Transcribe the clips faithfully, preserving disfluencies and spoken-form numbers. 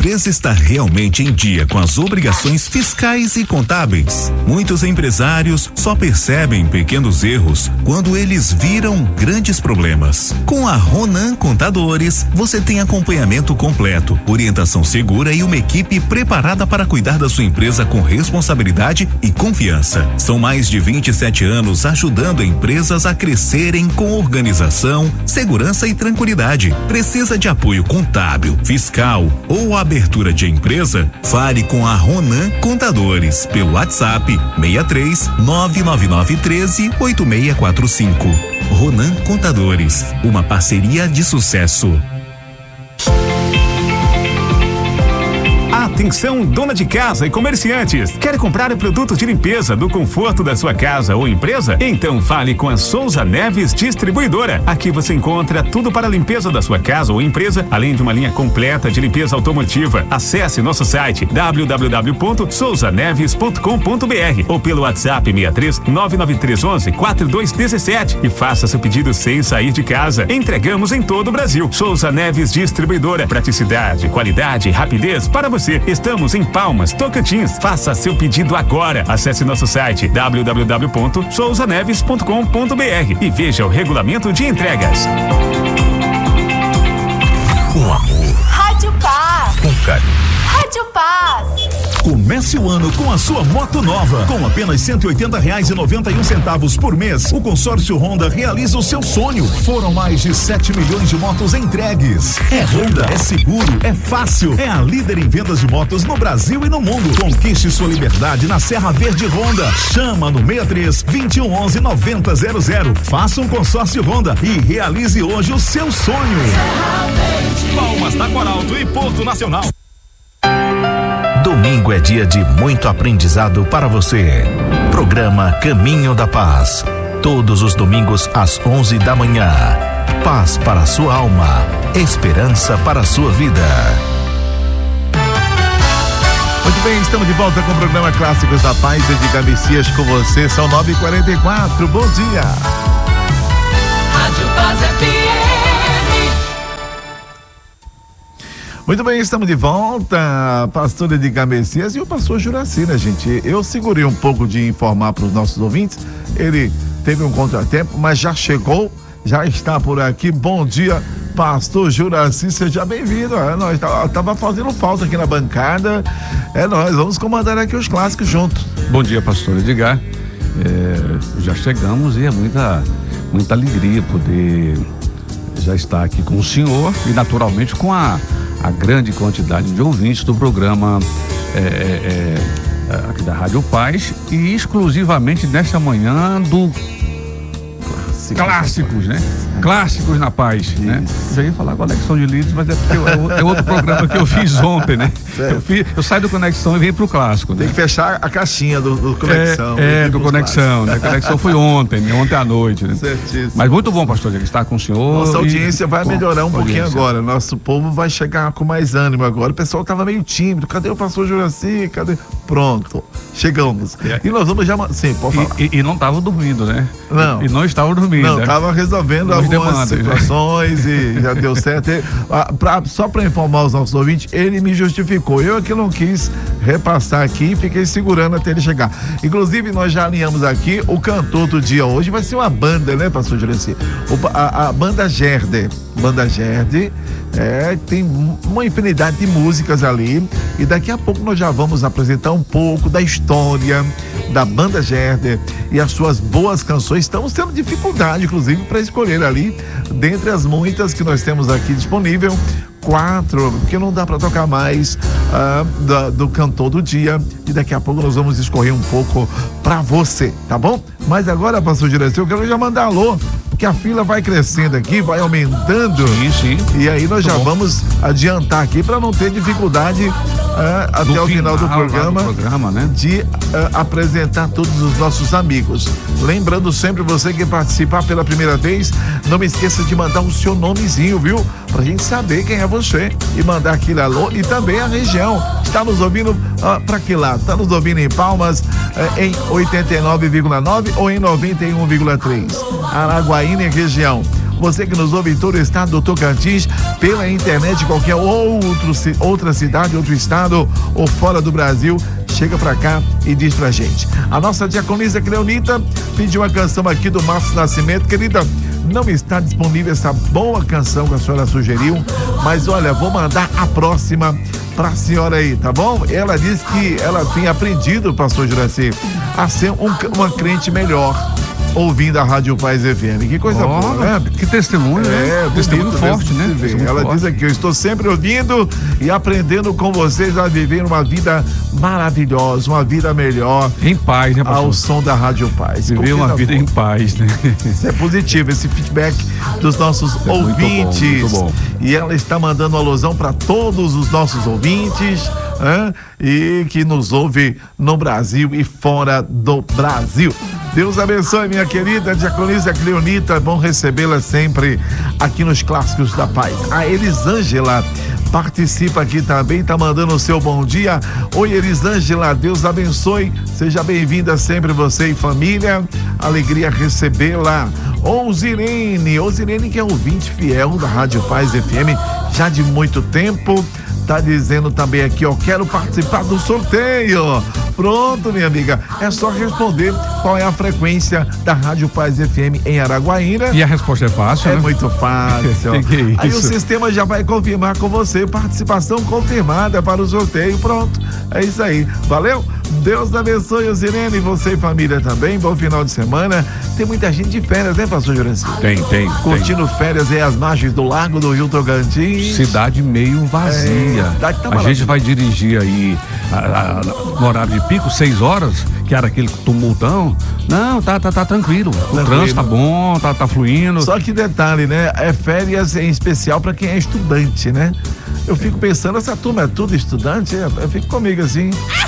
empresa está realmente em dia com as obrigações fiscais e contábeis? Muitos empresários só percebem pequenos erros quando eles viram grandes problemas. Com a Ronan Contadores, você tem acompanhamento completo, orientação segura e uma equipe preparada para cuidar da sua empresa com responsabilidade e confiança. São mais de vinte e sete anos ajudando empresas a crescerem com organização, segurança e tranquilidade. Precisa de apoio contábil, fiscal ou abertura de empresa? Fale com a Ronan Contadores pelo WhatsApp seis três nove nove nove um três oito seis quatro cinco. Ronan Contadores, uma parceria de sucesso. Atenção, dona de casa e comerciantes. Quer comprar produtos de limpeza do conforto da sua casa ou empresa? Então fale com a Souza Neves Distribuidora. Aqui você encontra tudo para a limpeza da sua casa ou empresa, além de uma linha completa de limpeza automotiva. Acesse nosso site w w w ponto souza neves ponto com ponto b r ou pelo WhatsApp seis três nove nove três um um quatro dois um sete e faça seu pedido sem sair de casa. Entregamos em todo o Brasil. Souza Neves Distribuidora. Praticidade, qualidade e rapidez para você. Estamos em Palmas, Tocantins. Faça seu pedido agora. Acesse nosso site w w w ponto souza neves ponto com ponto b r e veja o regulamento de entregas. Com amor. Rádio Paz. Com carinho. Rádio Paz. Comece o ano com a sua moto nova. Com apenas cento e oitenta reais e noventa e um centavos por mês, o consórcio Honda realiza o seu sonho. Foram mais de sete milhões de motos entregues. É Honda, é seguro, é fácil. É a líder em vendas de motos no Brasil e no mundo. Conquiste sua liberdade na Serra Verde Honda. Chama no seis três vinte e um onze noventa zero zero. Faça um consórcio Honda e realize hoje o seu sonho. Palmas, Taquaralto e Porto Nacional. Domingo é dia de muito aprendizado para você. Programa Caminho da Paz. Todos os domingos às onze da manhã. Paz para a sua alma. Esperança para a sua vida. Muito bem, estamos de volta com o programa Clássicos da Paz. Edgar Messias com você. São nove e quarenta e quatro. Bom dia. Rádio Paz F M. Muito bem, estamos de volta, pastor Edgar Messias e o pastor Juraci, né, gente? Eu segurei um pouco de informar para os nossos ouvintes, ele teve um contratempo, mas já chegou, já está por aqui. Bom dia, pastor Juraci, seja bem-vindo. É, nós tava fazendo falta aqui na bancada, é nós, vamos comandar aqui os clássicos juntos. Bom dia, pastor Edgar, é, já chegamos e é muita, muita alegria poder já estar aqui com o senhor e naturalmente com a a grande quantidade de ouvintes do programa é, é, é, aqui da Rádio Paz e exclusivamente nesta manhã do Clássicos, Clássicos né? Clássicos na Paz, né? Já ia falar Conexão de Líderes, mas é porque eu, é outro programa que eu fiz ontem, né? Eu, fiz, eu saio do Conexão e venho pro Clássico, né? Tem que fechar a caixinha do, do Conexão. É, é do Conexão, né? A Conexão foi ontem, né? Ontem à noite, né? Certíssimo. Mas muito bom, pastor, ele está com o senhor. Nossa audiência e... vai melhorar um Bom, pouquinho audiência. agora. Nosso povo vai chegar com mais ânimo agora. O pessoal tava meio tímido. Cadê o pastor Juraci? Cadê? Pronto, chegamos. É. E nós vamos já... Sim, pode falar. E, e, e não estava dormindo, né? Não. E não estava dormindo. Não, né? estava resolvendo algumas demandas, situações, né? E já deu certo. Ele, ah, pra, só para informar os nossos ouvintes, ele me justificou. Eu é que não quis repassar aqui e fiquei segurando até ele chegar. Inclusive, nós já alinhamos aqui o cantor do dia hoje. Vai ser uma banda, né, pastor Juraci? A, a banda Gerde. Banda Gerde. É, tem uma infinidade de músicas ali. E daqui a pouco nós já vamos apresentar um pouco da história da banda Gerde e as suas boas canções. Estamos tendo dificuldade, inclusive, para escolher ali, dentre as muitas que nós temos aqui disponível, quatro, porque não dá para tocar mais uh, da, do cantor do dia. E daqui a pouco nós vamos escorrer um pouco para você, tá bom? Mas agora, pastor Juraci, eu quero já mandar alô, porque a fila vai crescendo aqui, vai aumentando. Sim, sim. E aí nós Tá já bom. vamos adiantar aqui para não ter dificuldade uh, até o final do programa, do programa, né? de uh, apresentar todos os nossos amigos. Lembrando sempre, você que participar pela primeira vez, não me esqueça de mandar o seu nomezinho, viu? Pra gente saber quem é você e mandar aquele alô e também a região. Está nos ouvindo uh, pra que lado? Está nos ouvindo em Palmas uh, em oitenta e nove vírgula nove ou em noventa e um vírgula três? Araguaína e região. Você que nos ouve em todo o estado do Tocantins, pela internet, qualquer outro, outra cidade, outro estado ou fora do Brasil, chega pra cá e diz pra gente. A nossa diaconisa Cleonita pediu uma canção aqui do Márcio Nascimento. Querida, não está disponível essa boa canção que a senhora sugeriu, mas olha, vou mandar a próxima pra senhora aí, tá bom? Ela disse que ela tem aprendido, pastor Juraci, a ser um, uma crente melhor, ouvindo a Rádio Paz F M. Que coisa oh, boa, né? Que testemunho, é, né? Testemunho forte, né? Testemunho Ela forte. diz aqui, eu estou sempre ouvindo e aprendendo com vocês a viver uma vida maravilhosa, uma vida melhor. Em paz, né, pastor? Ao som da Rádio Paz. Viver uma vida boa. Em paz, né? Isso é positivo, esse feedback dos nossos é ouvintes. Muito bom, muito bom. E ela está mandando uma alusão para todos os nossos ouvintes, hein? E que nos ouve no Brasil e fora do Brasil. Deus abençoe, minha querida diaconisa Cleonita, bom recebê-la sempre aqui nos Clássicos da Paz. A Elisângela participa aqui também, tá mandando o seu bom dia. Oi, Elisângela, Deus abençoe, seja bem-vinda sempre você e família, alegria recebê-la. Ozirene, Ozirene que é ouvinte fiel da Rádio Paz F M já de muito tempo, tá dizendo também aqui, ó, quero participar do sorteio. Pronto, minha amiga, é só responder qual é a frequência da Rádio Paz F M em Araguaína. E a resposta é fácil, É né? muito fácil. que que é isso? Aí o sistema já vai confirmar com você, participação confirmada para o sorteio. Pronto, é isso aí. Valeu? Deus abençoe, Osirene, você e família também. Bom final de semana. Tem muita gente de férias, né, pastor Juranci? Tem, tem. Curtindo tem. férias aí às margens do lago do Rio Tocantins. Cidade meio vazia. É, cidade tá a gente vai dirigir aí a, a, a, no horário de pico, seis horas, que era aquele tumultão. Não, tá, tá, tá tranquilo. O Tranquilo. trânsito tá bom, tá, tá fluindo. Só que detalhe, né? É férias em especial para quem é estudante, né? Eu fico pensando, essa turma é tudo estudante? Eu fico comigo assim.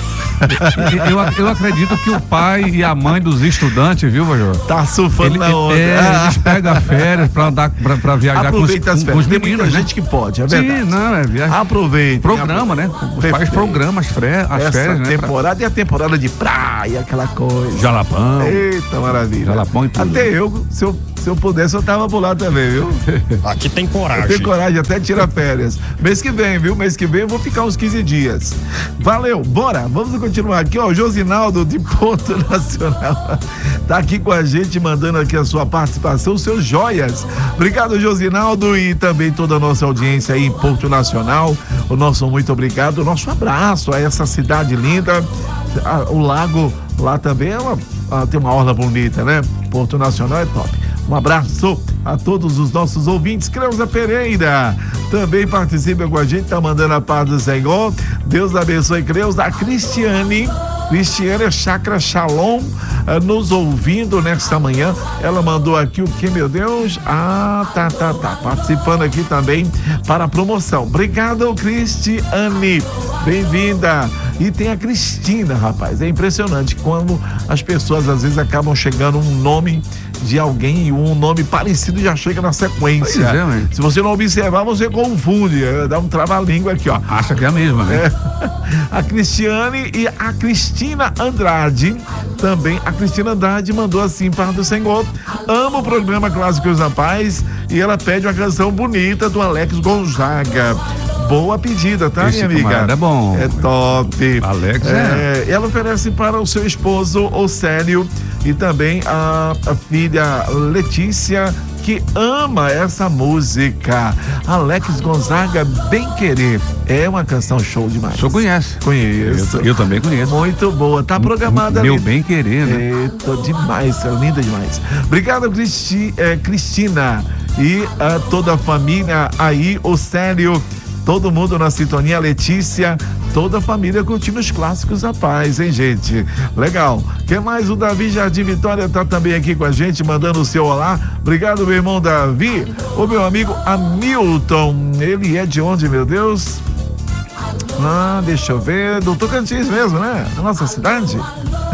Eu, eu acredito que o pai e a mãe dos estudantes, viu, Major? Tá surfando Ele, na onda. é, eles pegam férias pra, andar, pra, pra viajar Aproveita com as os, com férias. os Tem meninos, muita né? gente que pode, é verdade. Sim, não, é viagem. Aproveita. Programa, né? Os pais Perfeito. programam as, fre... as Essa férias, né? temporada e a temporada de praia, aquela coisa. Pra... Jalapão. Eita, maravilha. Jalapão e tudo. Até eu, se eu, se eu pudesse, eu tava por lá também, viu? Aqui tem Eu coragem. tenho coragem, até tirar férias. Mês que vem, viu? Mês que vem eu vou ficar uns quinze dias. Valeu, bora. Vamos continuar aqui, ó. O Josinaldo de Porto Nacional tá aqui com a gente, mandando aqui a sua participação, seus joias. Obrigado, Josinaldo, e também toda a nossa audiência aí em Porto Nacional. O nosso muito obrigado, o nosso abraço a essa cidade linda. O lago lá também é uma, tem uma orla bonita, né? Porto Nacional é top. Um abraço a todos os nossos ouvintes. Creuza Pereira também participa com a gente, tá mandando a paz do Senhor. Deus abençoe, Creuza. A Cristiane, Cristiane Chakra Shalom, uh, nos ouvindo nesta manhã. Ela mandou aqui o que, meu Deus? Ah, tá, tá, tá. Participando aqui também para a promoção. Obrigado, Cristiane. Bem-vinda. E tem a Cristina, rapaz. É impressionante quando as pessoas às vezes acabam chegando um nome de alguém e um nome parecido já chega na sequência. Pois é, mãe. Se você não observar, você confunde. Dá um trava-língua aqui, ó. Acha que é a mesma, né? É. A Cristiane e a Cristina Andrade também. A Cristina Andrade mandou assim, para do Senhor. Amo o programa Clássicos da Paz e ela pede uma canção bonita do Alex Gonzaga. Boa pedida, tá, Esse minha amiga? É bom. É top. Alex é. Ela oferece para o seu esposo, o Célio, e também a, a filha Letícia, que ama essa música. Alex Gonzaga, Bem Querer. É uma canção show demais. O senhor conhece? Conheço. Eu, eu também conheço. Muito boa. Tá programada ali. Meu Bem Querer, né? Eita, demais, é linda demais. Obrigado, Cristi, é, Cristina. E a toda a família aí, o Célio, todo mundo na sintonia, Letícia, toda a família curtindo os Clássicos da Paz, hein, gente? Legal. Quem mais? O Davi Jardim Vitória tá também aqui com a gente, mandando o seu olá. Obrigado, meu irmão Davi. O meu amigo Hamilton, ele é de onde, meu Deus? Ah, deixa eu ver, do Tocantins mesmo, né? Da nossa cidade.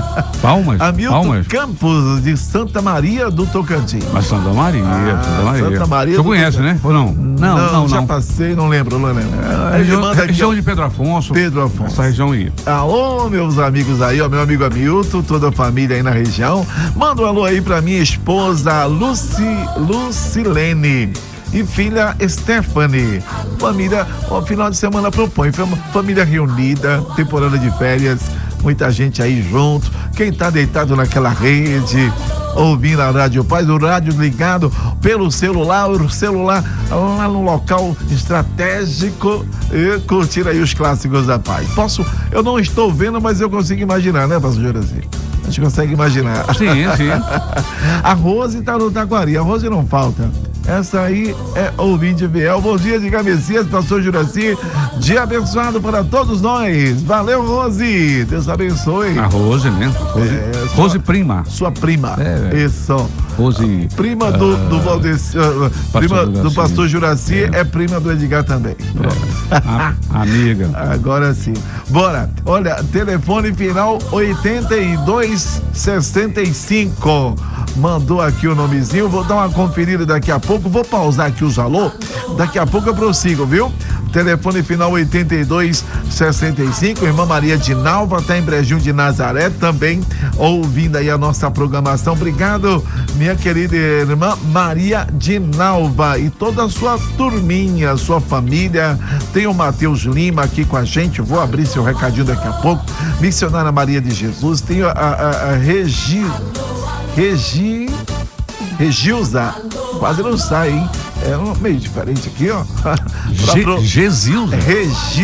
Palmas? Hamilton Palmas? Campos, de Santa Maria do Tocantins. Mas Santa Maria, Ah, Santa Maria. Santa Maria Você do conhece, Tocantins. né? Ou não? Não, não, já não. passei, não lembro, não lembro. A Ele região, manda aqui, região ó. de Pedro Afonso. Pedro Afonso. Essa região aí. Alô, meus amigos aí, ó, meu amigo Hamilton, toda a família aí na região. Manda um alô aí pra minha esposa, Luci, Lucilene. E filha Stephanie. Família, ó, final de semana propõe. fam- Família reunida, temporada de férias, muita gente aí junto. Quem tá deitado naquela rede, ouvindo a Rádio Paz, o rádio ligado pelo celular, o celular lá no local estratégico e curtir aí os clássicos da paz. Posso, eu não estou vendo, mas eu consigo imaginar, né, pastor Juraci? A gente consegue imaginar. Sim, sim. A Rose tá no Taquari, a Rose não falta. Essa aí é ouvinte fiel. Bom dia, de Messias, pastor Juraci. Dia abençoado para todos nós. Valeu, Rose. Deus abençoe. A Rose, né? Rose, É, sua- Rose Prima. Sua prima. É, é. Isso. Rose. Prima do, do Valdeci, uh, prima do Juraci. pastor Juraci é. prima do Edgar também. Pronto. A, amiga. Agora sim. Bora. Olha, telefone final oitenta e dois sessenta e cinco. Mandou aqui o nomezinho. Vou dar uma conferida daqui a pouco. Vou pausar aqui os alô. Daqui a pouco eu prossigo, viu? Telefone final oitenta e dois sessenta e cinco. Irmã Maria de Nalva, tá em Brejinho de Nazaré também, ouvindo aí a nossa programação. Obrigado, minha querida irmã Maria de Nalva e toda a sua turminha, sua família. Tem o Matheus Lima aqui com a gente. Vou abrir seu recadinho daqui a pouco. Missionária Maria de Jesus. Tem a, a, a Regi. Regi. Regilza, quase não sai, hein? É um meio diferente aqui, ó. Ge- Pro- Gesilza. Regi,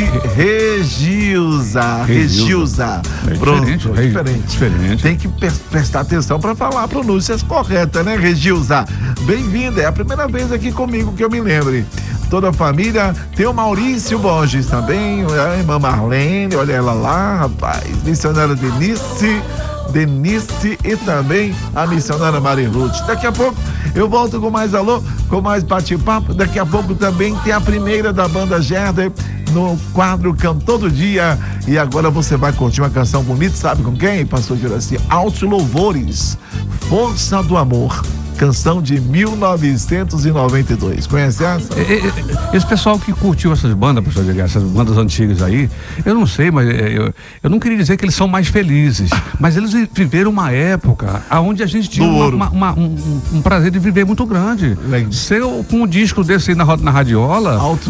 Regilza, Regilza. É Pronto, diferente, é Regi- diferente. diferente. Tem que pe- prestar atenção para falar pronúncias corretas, né, Regilza? Bem-vinda, é a primeira vez aqui comigo que eu me lembre. Toda a família, tem o Maurício Borges também, a irmã Marlene, olha ela lá, rapaz, missionária Denise, Denise e também a missionária Mari Ruth. Daqui a pouco eu volto com mais alô, com mais bate-papo. Daqui a pouco também tem a primeira da banda Gerder no quadro Cantor do Dia. E agora você vai curtir uma canção bonita, sabe com quem, pastor Juraci? Altos Louvores, Força do Amor. Canção de mil novecentos e noventa e dois. Conhece essa? É, é, é, Esse pessoal que curtiu essas bandas, professor Edgar, essas bandas antigas aí, eu não sei, mas é, eu, eu não queria dizer que eles são mais felizes, mas eles vi- viveram uma época onde a gente tinha Do uma- ouro. uma- uma- um, um prazer de viver muito grande. Legal. Ser com um disco desse aí na, ro- na radiola, Altos